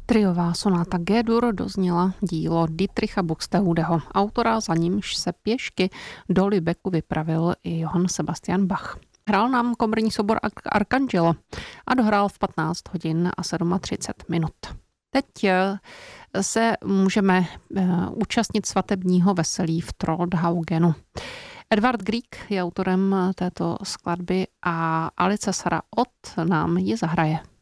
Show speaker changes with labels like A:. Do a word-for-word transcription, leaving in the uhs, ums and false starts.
A: Triová sonáta G-dur dozněla dílo Dietricha Buxtehudeho, autora, za nímž se pěšky do Lübecku vypravil i Johann Sebastian Bach. Hrál nám komorní soubor Arcangelo a dohrál v patnáct hodin a třicet sedm minut. Teď se můžeme účastnit svatebního veselí v Troldhaugenu. Edvard Grieg je autorem této skladby a Alice Sarah Ott nám ji zahraje.